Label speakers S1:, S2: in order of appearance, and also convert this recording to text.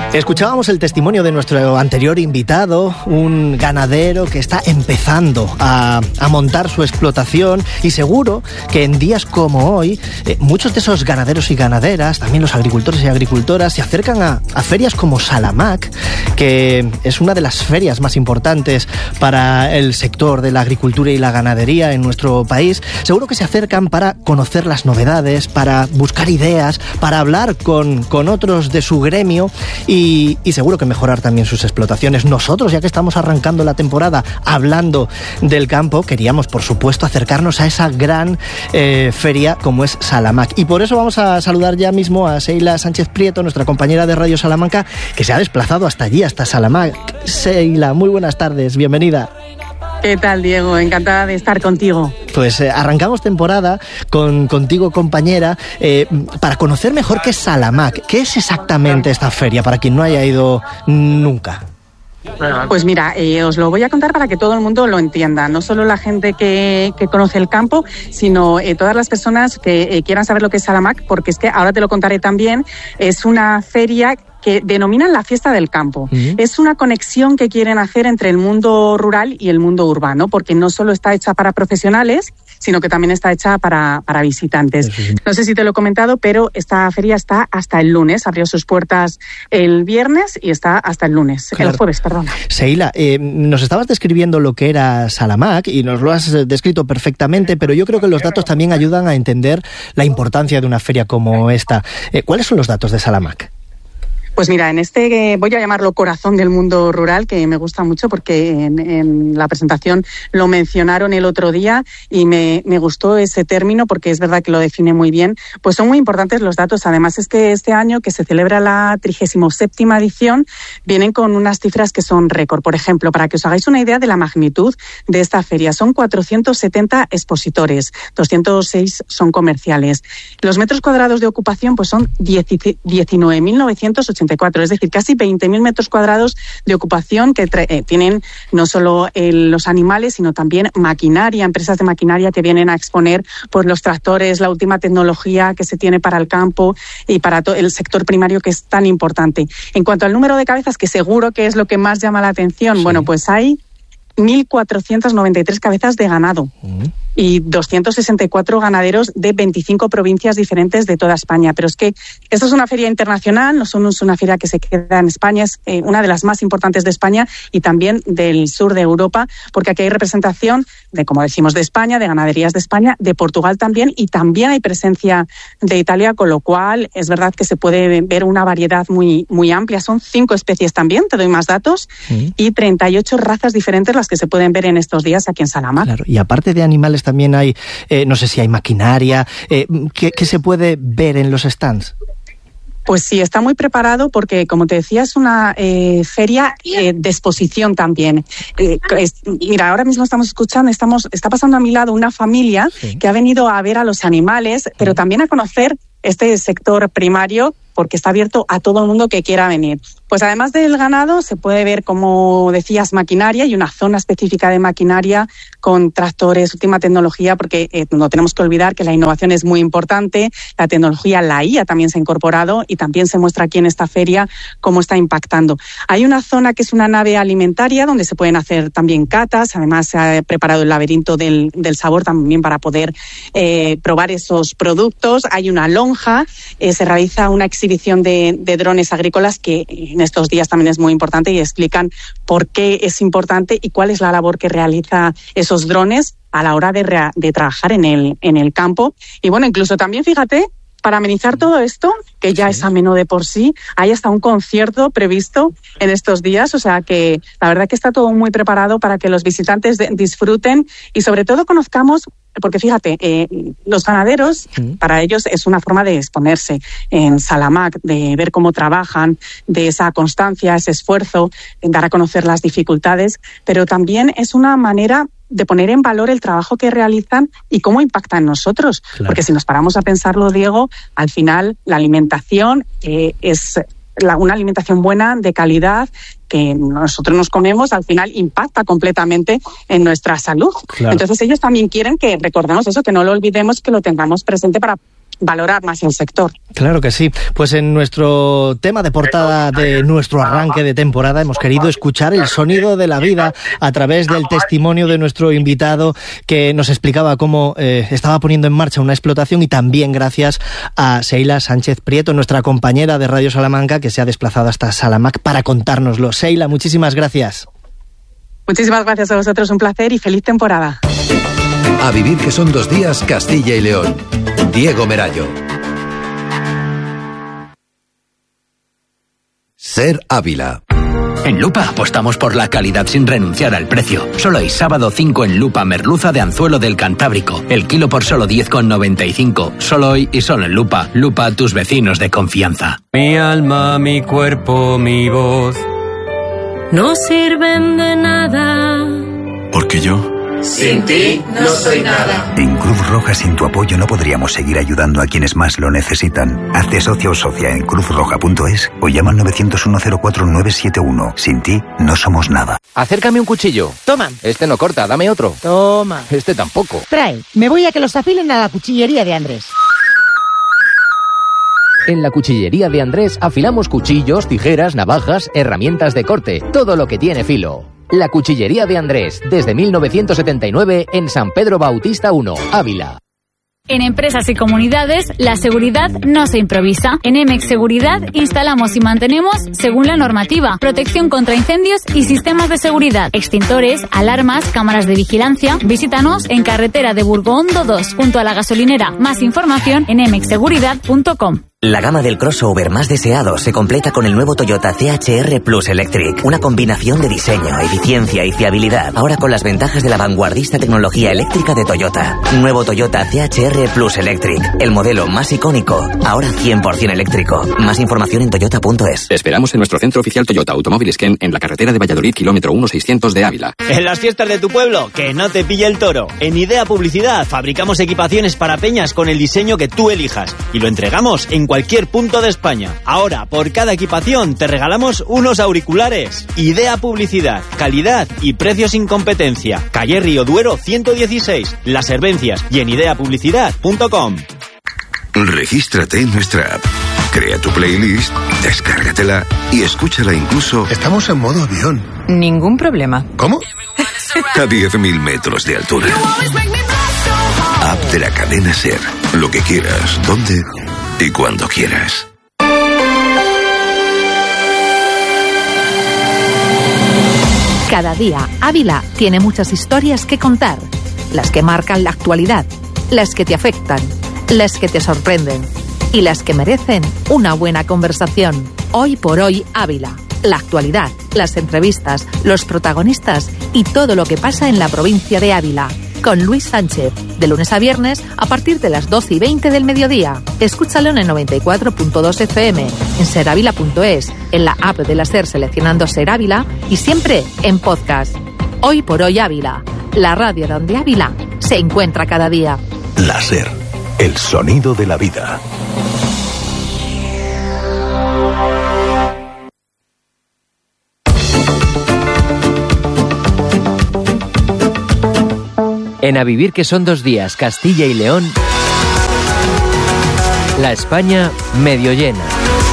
S1: Escuchábamos el testimonio de nuestro anterior invitado, un ganadero que está empezando a montar su explotación, y seguro que en días como hoy muchos de esos ganaderos y ganaderas, también los agricultores y agricultoras, se acercan a ferias como Salamac, que es una de las ferias más importantes para el sector de la agricultura y la ganadería en nuestro país. Seguro que se acercan para conocer las novedades, para buscar ideas, para hablar con otros de su gremio y seguro que mejorar también sus explotaciones. Nosotros, ya que estamos arrancando la temporada hablando del campo, queríamos, por supuesto, acercarnos a esa gran feria como es Salamac. Y por eso vamos a saludar ya mismo a Seila Sánchez Prieto, nuestra compañera de Radio Salamanca, que se ha desplazado hasta allí, hasta Salamac. Seila, muy buenas tardes, bienvenida.
S2: ¿Qué tal, Diego? Encantada de estar contigo.
S1: Pues arrancamos temporada contigo, compañera, para conocer mejor qué es Salamac. ¿Qué es exactamente esta feria, para quien no haya ido nunca?
S2: Pues mira, os lo voy a contar para que todo el mundo lo entienda, no solo la gente que conoce el campo, sino todas las personas que quieran saber lo que es Salamac, porque es que ahora te lo contaré también. Es una feria que denominan la fiesta del campo. Es una conexión que quieren hacer entre el mundo rural y el mundo urbano, porque no solo está hecha para profesionales, sino que también está hecha para visitantes. No sé si te lo he comentado, pero esta feria está hasta el lunes. Abrió sus puertas el viernes y está hasta el lunes, claro. El jueves, perdón.
S1: Seila, nos estabas describiendo lo que era Salamac y nos lo has descrito perfectamente, pero yo creo que los datos también ayudan a entender la importancia de una feria como esta. ¿Cuáles son los datos de Salamac?
S2: Pues mira, en este voy a llamarlo corazón del mundo rural, que me gusta mucho porque en la presentación lo mencionaron el otro día y me gustó ese término porque es verdad que lo define muy bien. Pues son muy importantes los datos. Además es que este año, que se celebra la 37ª edición, vienen con unas cifras que son récord. Por ejemplo, para que os hagáis una idea de la magnitud de esta feria, son 470 expositores, 206 son comerciales. Los metros cuadrados de ocupación pues son 19.984. Es decir, casi 20.000 metros cuadrados de ocupación que tienen no solo los animales, sino también maquinaria, empresas de maquinaria que vienen a exponer pues los tractores, la última tecnología que se tiene para el campo y para todo el sector primario, que es tan importante. En cuanto al número de cabezas, que seguro que es lo que más llama la atención, sí. Bueno, pues hay 1.493 cabezas de ganado y 264 ganaderos de 25 provincias diferentes de toda España. Pero es que esto es una feria internacional, no solo es una feria que se queda en España, es una de las más importantes de España y también del sur de Europa, porque aquí hay representación de, como decimos, de España, de ganaderías de España, de Portugal también, y también hay presencia de Italia, con lo cual es verdad que se puede ver una variedad muy, muy amplia. Son 5 especies también, te doy más datos, y 38 razas diferentes las que se pueden ver en estos días aquí en Salamac.
S1: Claro, y aparte de animales también hay, no sé si hay maquinaria, ¿qué se puede ver en los stands?
S2: Pues sí, está muy preparado porque, como te decía, es una feria de exposición también. Mira, ahora mismo estamos escuchando, está pasando a mi lado una familia que ha venido a ver a los animales, pero también a conocer este sector primario, porque está abierto a todo el mundo que quiera venir. Pues además del ganado se puede ver, como decías, maquinaria, y una zona específica de maquinaria con tractores, última tecnología, porque no tenemos que olvidar que la innovación es muy importante, la tecnología, la IA también se ha incorporado y también se muestra aquí en esta feria cómo está impactando. Hay una zona que es una nave alimentaria donde se pueden hacer también catas, además se ha preparado el laberinto del sabor también para poder probar esos productos. Hay una lonja, se realiza una exhibición de drones agrícolas que en estos días también es muy importante y explican por qué es importante y cuál es la labor que realiza esos drones a la hora de trabajar en el campo. Y bueno, incluso también, fíjate, para amenizar todo esto, que ya es ameno de por sí, hay hasta un concierto previsto en estos días, o sea que la verdad que está todo muy preparado para que los visitantes disfruten y sobre todo conozcamos. Porque fíjate, los ganaderos, para ellos es una forma de exponerse en Salamac, de ver cómo trabajan, de esa constancia, ese esfuerzo, de dar a conocer las dificultades, pero también es una manera de poner en valor el trabajo que realizan y cómo impacta en nosotros. Claro. Porque si nos paramos a pensarlo, Diego, al final la alimentación es una alimentación buena, de calidad, que nosotros nos comemos, al final impacta completamente en nuestra salud. Claro. Entonces ellos también quieren que recordemos eso, que no lo olvidemos, que lo tengamos presente para valorar más el sector.
S1: Claro que sí. Pues en nuestro tema de portada de nuestro arranque de temporada hemos querido escuchar el sonido de la vida a través del testimonio de nuestro invitado, que nos explicaba cómo estaba poniendo en marcha una explotación, y también gracias a Seila Sánchez Prieto, nuestra compañera de Radio Salamanca, que se ha desplazado hasta Salamac para contárnoslo. Seila, muchísimas gracias.
S2: Muchísimas gracias a vosotros, un placer y feliz temporada.
S3: A vivir que son 2 días, Castilla y León. Diego Merayo. Ser Ávila.
S4: En Lupa apostamos por la calidad sin renunciar al precio. Solo hay sábado 5 en Lupa merluza de anzuelo del Cantábrico. El kilo por solo 10,95. Solo hoy y solo en Lupa. Lupa, tus vecinos de confianza.
S5: Mi alma, mi cuerpo, mi voz
S6: no sirven de nada.
S7: Porque yo...
S8: sin ti no soy nada.
S9: En Cruz Roja, sin tu apoyo no podríamos seguir ayudando a quienes más lo necesitan. Hazte socio o socia en cruzroja.es o llama al 901-04-971. Sin ti no somos nada.
S10: Acércame un cuchillo.
S11: Toma.
S10: Este no corta, dame otro.
S11: Toma.
S10: Este tampoco.
S11: Trae, me voy a que los afilen a la cuchillería de Andrés.
S10: En la cuchillería de Andrés afilamos cuchillos, tijeras, navajas, herramientas de corte, todo lo que tiene filo. La cuchillería de Andrés, desde 1979 en San Pedro Bautista 1, Ávila.
S12: En empresas y comunidades, la seguridad no se improvisa. En EMEX Seguridad instalamos y mantenemos según la normativa, protección contra incendios y sistemas de seguridad, extintores, alarmas, cámaras de vigilancia. Visítanos en carretera de Burgondo 2, junto a la gasolinera. Más información en emexseguridad.com.
S13: La gama del crossover más deseado se completa con el nuevo Toyota CHR Plus Electric. Una combinación de diseño, eficiencia y fiabilidad. Ahora con las ventajas de la vanguardista tecnología eléctrica de Toyota. Nuevo Toyota CHR Plus Electric. El modelo más icónico. Ahora 100% eléctrico. Más información en toyota.es.
S14: Te esperamos en nuestro centro oficial Toyota Automóviles Ken en la carretera de Valladolid, kilómetro 1600 de Ávila.
S15: En las fiestas de tu pueblo, que no te pille el toro. En Idea Publicidad fabricamos equipaciones para peñas con el diseño que tú elijas. Y lo entregamos en cualquier punto de España. Ahora, por cada equipación te regalamos unos auriculares. Idea Publicidad, calidad y precios sin competencia. Calle Río Duero 116, Las Servencias y en ideapublicidad.com.
S16: Regístrate en nuestra app. Crea tu playlist, descárgatela y escúchala incluso...
S17: Estamos en modo avión.
S18: Ningún problema.
S17: ¿Cómo?
S16: A 10.000 metros de altura. App de la cadena SER. Lo que quieras, donde y cuando quieras.
S18: Cada día, Ávila tiene muchas historias que contar. Las que marcan la actualidad, las que te afectan, las que te sorprenden y las que merecen una buena conversación. Hoy por hoy, Ávila. La actualidad, las entrevistas, los protagonistas y todo lo que pasa en la provincia de Ávila. Con Luis Sánchez, de lunes a viernes a partir de las 12:20 del mediodía. Escúchalo en el 94.2 FM, en serávila.es, en la app de la SER seleccionando Ser Ávila y siempre en podcast. Hoy por hoy Ávila, la radio donde Ávila se encuentra cada día.
S19: La SER, el sonido de la vida.
S10: En A Vivir que son 2 días, Castilla y León, la España medio llena.